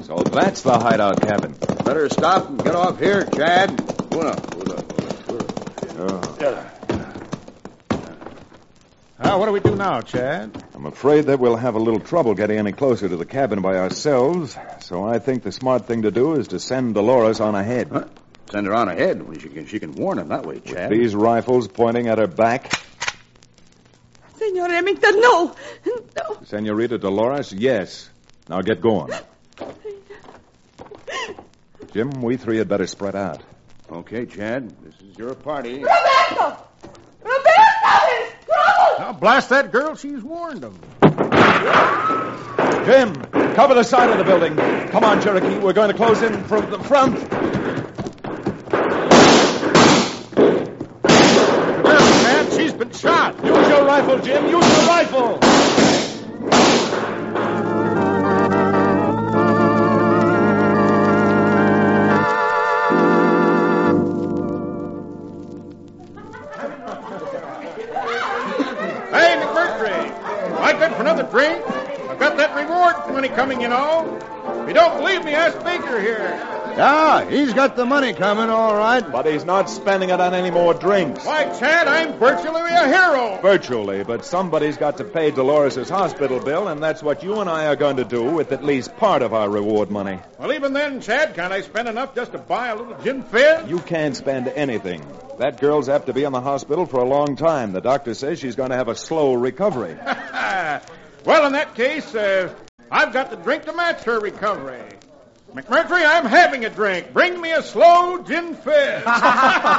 So that's the hideout cabin. Better stop and get off here, Chad. What do we do now, Chad? I'm afraid that we'll have a little trouble getting any closer to the cabin by ourselves, so I think the smart thing to do is to send Dolores on ahead. Huh? Send her on ahead. She can warn him that way, Chad. With these rifles pointing at her back. Senor Remington, no. No. Senorita Dolores, yes. Now get going. Jim, we three had better spread out. Okay, Chad. This is your party. Roberto! Now, blast that girl. She's warned them. Jim, cover the side of the building. Come on, Cherokee. We're going to close in from the front. Man, she's been shot. Use your rifle, Jim. Use your rifle. Hey, McMurtry. I good for another drink? I've got that reward money coming, you know. If you don't believe me, ask Baker here. Yeah, he's got the money coming, all right. But he's not spending it on any more drinks. Why, Chad, I'm virtually a hero. Virtually, but somebody's got to pay Dolores' hospital bill, and that's what you and I are going to do with at least part of our reward money. Well, even then, Chad, can't I spend enough just to buy a little gin fizz? You can't spend anything. That girl's have to be in the hospital for a long time. The doctor says she's going to have a slow recovery. Well, in that case, I've got the drink to match her recovery. McMurtry, I'm having a drink. Bring me a slow gin fizz.